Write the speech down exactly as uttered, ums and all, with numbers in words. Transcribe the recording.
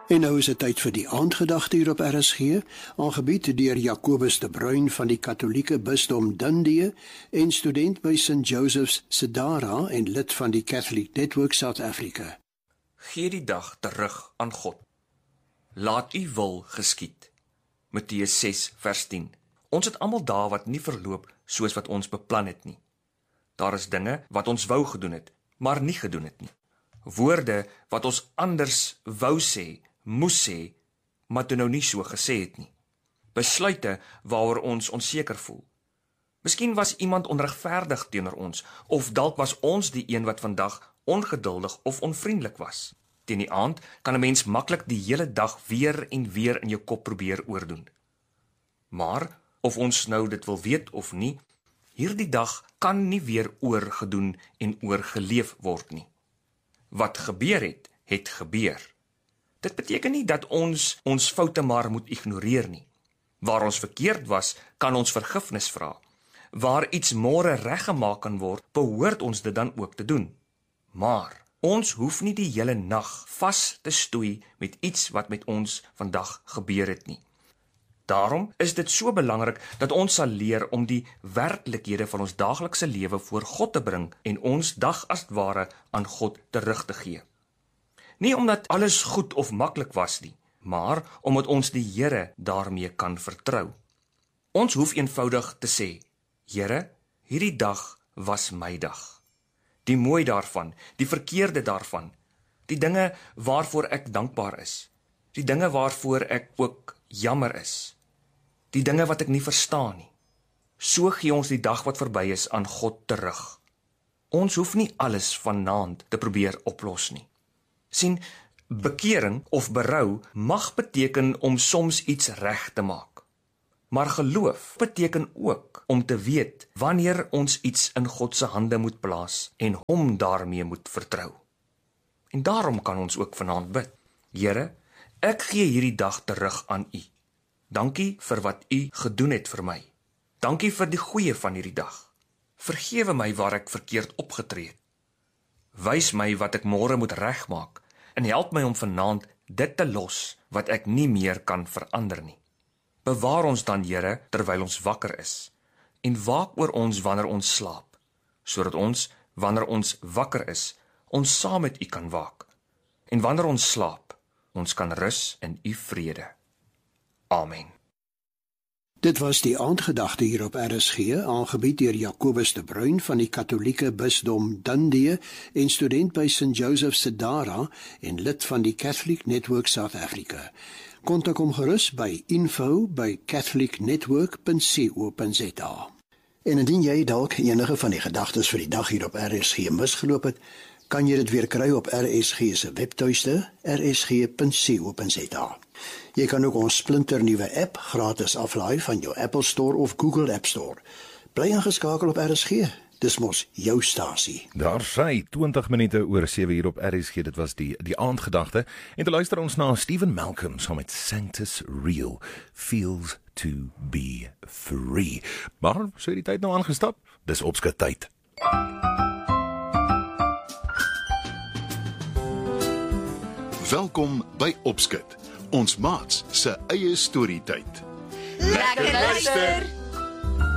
En nou is dit tyd vir die aandgedagte hier op R S G, aangebied deur Jacobus de Bruin van die Katholieke Bisdom Dundee en student by Saint Joseph's Sedara en lid van die Catholic Network South Africa. Gee die dag terug aan God. Laat u wil geskied. Matteus ses vers tien. Ons het almal dae wat nie verloop soos wat ons beplan het nie. Daar is dinge wat ons wou gedoen het, maar nie gedoen het nie. Woorde wat ons anders wou sê, moes sê, maar toe nou nie so gesê het nie. Besluite waaroor ons onseker voel. Miskien was iemand onregverdig teenoor ons, of dalk was ons die een wat vandag ongeduldig of onvriendelik was. Teen die aand kan 'n mens maklik die hele dag weer en weer in jou kop probeer oordoen. Maar, of ons nou dit wil weet of nie, hierdie dag kan nie weer oorgedoen en oorgeleef word nie. Wat gebeur het, het gebeur. Dit beteken nie dat ons ons foute maar moet ignoreer nie. Waar ons verkeerd was, kan ons vergifnis vra. Waar iets môre reggemaak kan word, behoort ons dit dan ook te doen. Maar ons hoef nie die hele nag vas te stoei met iets wat met ons vandag gebeur het nie. Daarom is dit so belangrik dat ons sal leer om die werklikhede van ons daaglikse lewe voor God te bring en ons dag as ware aan God terug te gee. Nie omdat alles goed of maklik was nie, maar omdat ons die Here daarmee kan vertrou. Ons hoef eenvoudig te sê, Here, hierdie dag was my dag. Die mooi daarvan, die verkeerde daarvan, die dinge waarvoor ek dankbaar is, die dinge waarvoor ek ook jammer is, die dinge wat ek nie verstaan nie. So gee ons die dag wat verby is aan God terug. Ons hoef nie alles vanaand te probeer oplos nie. Sien, bekering of berou mag beteken om soms iets reg te maak. Maar geloof beteken ook om te weet wanneer ons iets in God se hande moet plaas en hom daarmee moet vertrou. En daarom kan ons ook vanaand bid. Here, ek gee hierdie dag terug aan U. Dankie vir wat U gedoen het vir my. Dankie vir die goeie van hierdie dag. Vergewe my waar ek verkeerd opgetree het. Wys my wat ek môre moet regmaak en help my om vanaand dit te los wat ek nie meer kan verander nie. Bewaar ons dan, Here, terwyl ons wakker is en waak oor ons wanneer ons slaap, sodat ons, wanneer ons wakker is, ons saam met U kan waak en wanneer ons slaap, ons kan rus in U vrede. Amen. Dit was die aandgedagte hier op R S G, aangebied deur Jacobus de Bruin van die Katholieke Bisdom Dundee en student by Saint Joseph's Sedara en lid van die Catholic Network South Africa. Kontak hom gerus by info by catholic network punt co punt za. En indien jy dalk enige van die gedagtes vir die dag hier op R S G misgeloop het, kan jy dit weer kry op R S G se webtuiste r s g punt co punt za. Jy kan ook ons splinternuwe app gratis aflaai van jou Apple Store of Google App Store. Bly ingeskakel op R S G. Dis mos jou stasie. Daar sy twintig minute oor sewe hier op R S G. Dit was die die aandgedagte. En te luister ons na Stephen Malcolm saam met Sanctus Real Feels to be Free. Maar so het die tyd nou aangestap. Dis opskit tyd. Welkom by Opskit, ons maats se eie storietyd. Lekker luister!